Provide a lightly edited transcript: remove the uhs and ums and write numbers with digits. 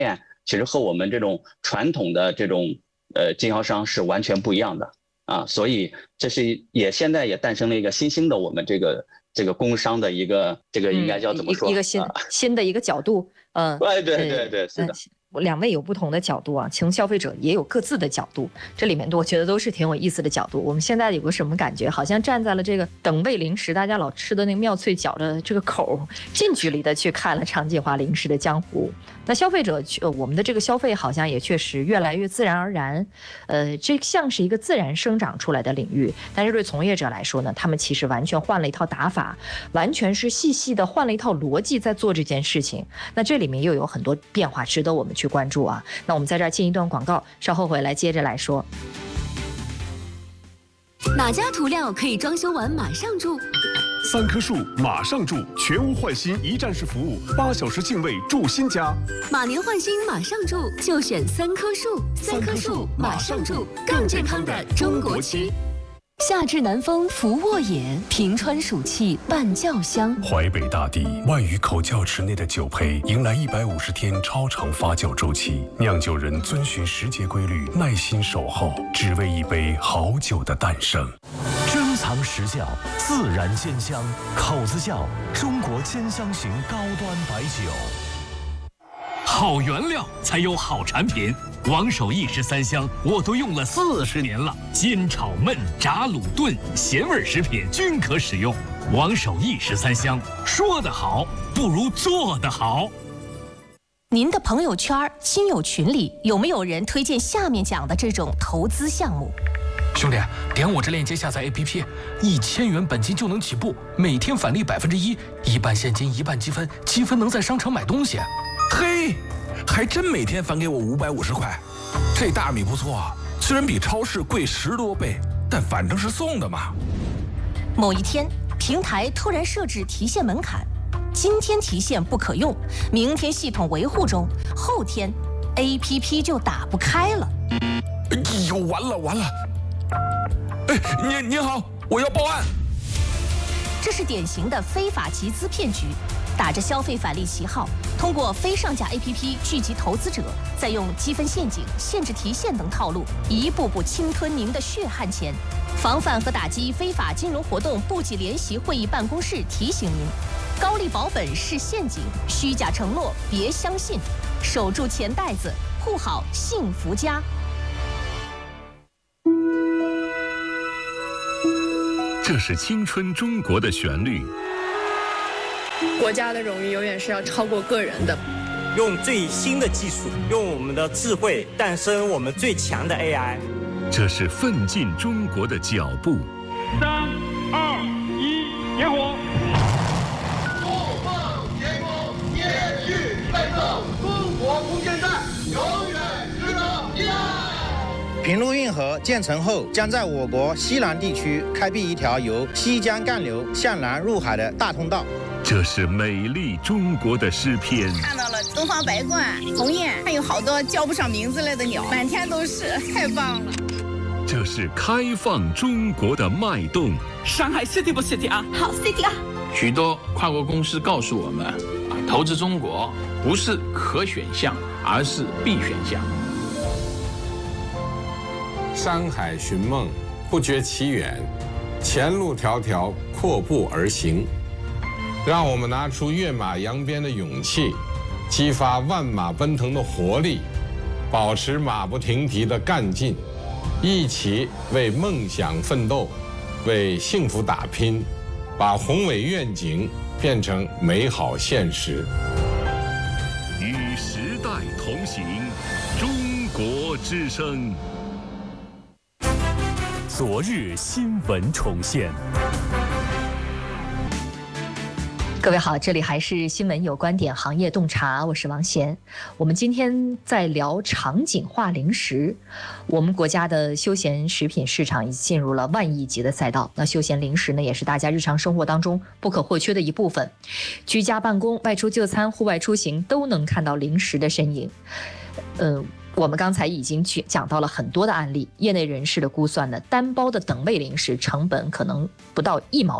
其实和我们这种传统的这种经销商是完全不一样的啊，所以这是现在也诞生了一个新兴的我们这个工商的一个应该叫怎么说？ 一个新的一个角度， 对，是的。 两位有不同的角度啊，其中消费者也有各自的角度，这里面我觉得都是挺有意思的角度。我们现在有个什么感觉？好像站在了这个等位零食大家老吃的那个妙脆角的这个口，近距离的去看了常进华零食的江湖。那消费者，我们的这个消费好像也确实越来越自然而然，这像是一个自然生长出来的领域。但是对从业者来说呢，他们其实完全换了一套打法，完全是细细的换了一套逻辑在做这件事情。那这里面又有很多变化值得我们去关注啊。那我们在这儿进一段广告，稍后回来接着来说。 哪家涂料可以装修完马上住 ？3棵树马上住，全屋换新一站式服务，8小时净位住新家。 马年换新马上住，就选3棵树。3棵树马上住，更健康的中国区。夏至南风拂沃野，平川暑气伴酱香。 淮北大地万余口窖池内的酒胚迎来150天超长发酵周期，酿酒人遵循时节规律，耐心守候，只为一杯好酒的诞生。 珍藏实窖，自然煎香，口子窖中国煎香型高端白酒。 好原料才有好产品，王守义13香我都用了40年了，煎炒焖炸卤炖咸味食品均可使用。王守义13香，说得好不如做得好。 您的朋友圈、亲友群里有没有人推荐下面讲的这种投资项目？ 兄弟，点我这链接下载 APP，1000元本金就能起步，每天返利1%，一半现金一半积分，积分能在商场买东西。 嘿，还真每天返给我550块，这大米不错啊，虽然比超市贵10多倍，但反正是送的嘛。 某一天，平台突然设置提现门槛，今天提现不可用，明天系统维护中，后天 APP 就打不开了。 哎呦，完了！哎，您好，我要报案。 这是典型的非法集资骗局。打着消费返利旗号，通过非上架 APP 聚集投资者，再用积分陷阱、限制提现等套路，一步步侵吞您的血汗钱。防范和打击非法金融活动部级联席会议办公室提醒您：高利保本是陷阱，虚假承诺别相信，守住钱袋子，护好幸福家。 这是青春中国的旋律。 国家的荣誉永远是要超过个人的。 用最新的技术，用我们的智慧诞生我们最强的 AI。 这是奋进中国的脚步。 3、2、1，点火！ 不放天空，延续奋斗，中国空间站永远值得依赖。 平陆运河建成后，将在我国西南地区开辟一条由西江干流向南入海的大通道。 这是美丽中国的诗篇。 看到了东方白鹳、鸿雁，还有好多叫不上名字来的鸟，满天都是，太棒了。 这是开放中国的脉动。 上海 City 不 City 啊？ 好 City 啊！ 许多跨国公司告诉我们，投资中国不是可选项，而是必选项。 山海寻梦，不觉其远，前路迢迢，阔步而行。让我们拿出跃马扬鞭的勇气，激发万马奔腾的活力，保持马不停蹄的干劲，一起为梦想奋斗，为幸福打拼，把宏伟愿景变成美好现实。 与时代同行，中国之声。 昨日新闻重现。 各位好，这里还是新闻有观点行业洞察，我是王贤。我们今天在聊场景化零食。我们国家的休闲食品市场已经进入了万亿级的赛道，那休闲零食呢，也是大家日常生活当中不可或缺的一部分。居家办公、外出就餐、户外出行都能看到零食的身影。我们刚才已经讲到了很多的案例，业内人士的估算呢，单包的等位零食成本可能不到1毛